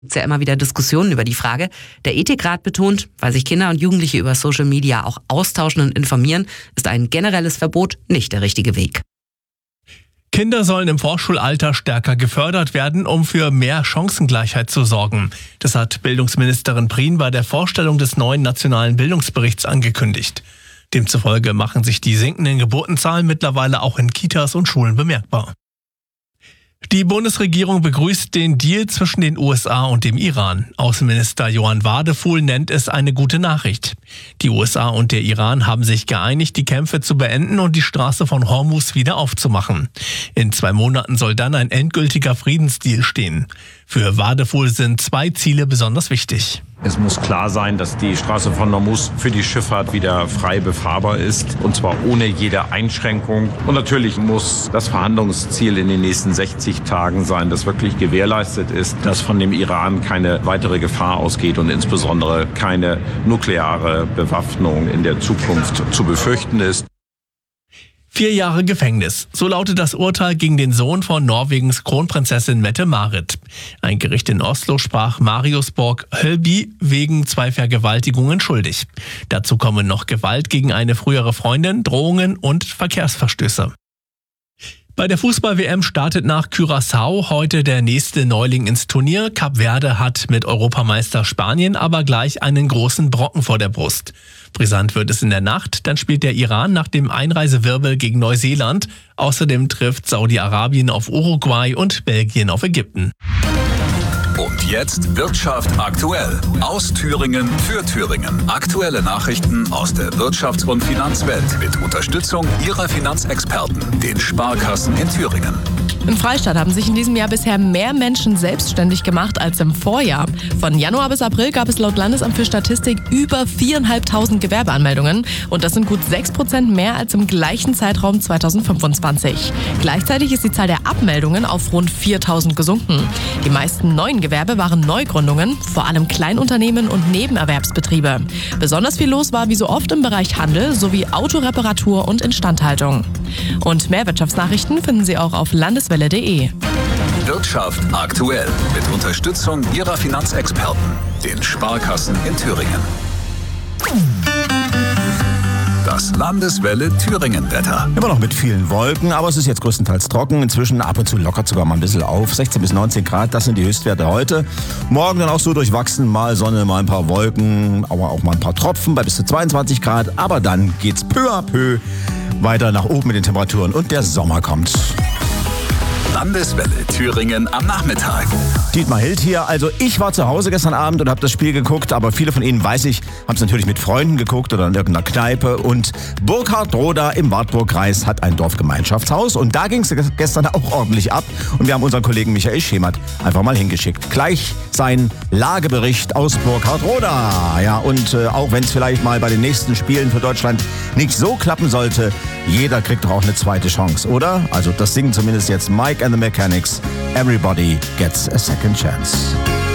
Es ja immer wieder Diskussionen über die Frage. Der Ethikrat betont, weil sich Kinder und Jugendliche über Social Media auch austauschen und informieren, ist ein generelles Verbot nicht der richtige Weg. Kinder sollen im Vorschulalter stärker gefördert werden, um für mehr Chancengleichheit zu sorgen. Das hat Bildungsministerin Prien bei der Vorstellung des neuen nationalen Bildungsberichts angekündigt. Demzufolge machen sich die sinkenden Geburtenzahlen mittlerweile auch in Kitas und Schulen bemerkbar. Die Bundesregierung begrüßt den Deal zwischen den USA und dem Iran. Außenminister Johann Wadefuhl nennt es eine gute Nachricht. Die USA und der Iran haben sich geeinigt, die Kämpfe zu beenden und die Straße von Hormuz wieder aufzumachen. In 2 Monaten soll dann ein endgültiger Friedensdeal stehen. Für Wadefuhl sind 2 Ziele besonders wichtig. Es muss klar sein, dass die Straße von Hormuz für die Schifffahrt wieder frei befahrbar ist, und zwar ohne jede Einschränkung. Und natürlich muss das Verhandlungsziel in den nächsten 60 Tagen sein, dass wirklich gewährleistet ist, dass von dem Iran keine weitere Gefahr ausgeht und insbesondere keine nukleare Bewaffnung in der Zukunft zu befürchten ist. 4 Jahre Gefängnis. So lautet das Urteil gegen den Sohn von Norwegens Kronprinzessin Mette-Marit. Ein Gericht in Oslo sprach Marius Borg Hölby wegen 2 Vergewaltigungen schuldig. Dazu kommen noch Gewalt gegen eine frühere Freundin, Drohungen und Verkehrsverstöße. Bei der Fußball-WM startet nach Curaçao heute der nächste Neuling ins Turnier. Kap Verde hat mit Europameister Spanien aber gleich einen großen Brocken vor der Brust. Brisant wird es in der Nacht, dann spielt der Iran nach dem Einreisewirbel gegen Neuseeland. Außerdem trifft Saudi-Arabien auf Uruguay und Belgien auf Ägypten. Und jetzt Wirtschaft aktuell. Aus Thüringen für Thüringen. Aktuelle Nachrichten aus der Wirtschafts- und Finanzwelt mit Unterstützung Ihrer Finanzexperten, den Sparkassen in Thüringen. In Freistadt haben sich in diesem Jahr bisher mehr Menschen selbstständig gemacht als im Vorjahr. Von Januar bis April gab es laut Landesamt für Statistik über 4.500 Gewerbeanmeldungen. Und das sind gut 6% mehr als im gleichen Zeitraum 2025. Gleichzeitig ist die Zahl der Abmeldungen auf rund 4.000 gesunken. Die meisten neuen Gewerbe waren Neugründungen, vor allem Kleinunternehmen und Nebenerwerbsbetriebe. Besonders viel los war wie so oft im Bereich Handel sowie Autoreparatur und Instandhaltung. Und mehr Wirtschaftsnachrichten finden Sie auch auf landeswelle.de. Wirtschaft aktuell mit Unterstützung Ihrer Finanzexperten, den Sparkassen in Thüringen. Das Landeswelle Thüringen-Wetter. Immer noch mit vielen Wolken, aber es ist jetzt größtenteils trocken. Inzwischen ab und zu lockert sogar mal ein bisschen auf. 16 bis 19 Grad, das sind die Höchstwerte heute. Morgen dann auch so durchwachsen, mal Sonne, mal ein paar Wolken, aber auch mal ein paar Tropfen bei bis zu 22 Grad. Aber dann geht's peu à peu weiter nach oben mit den Temperaturen und der Sommer kommt. Landeswelle Thüringen am Nachmittag. Dietmar Hild hier. Also ich war zu Hause gestern Abend und habe das Spiel geguckt, aber viele von Ihnen, weiß ich, haben es natürlich mit Freunden geguckt oder in irgendeiner Kneipe. Und Burkhardroda im Wartburgkreis hat ein Dorfgemeinschaftshaus und da ging es gestern auch ordentlich ab. Und wir haben unseren Kollegen Michael Schemert einfach mal hingeschickt. Gleich sein Lagebericht aus Burkhardroda. Ja, und auch wenn es vielleicht mal bei den nächsten Spielen für Deutschland nicht so klappen sollte, jeder kriegt doch auch eine zweite Chance, oder? Also das singen zumindest jetzt Mike and the Mechanics. Everybody gets a second chance.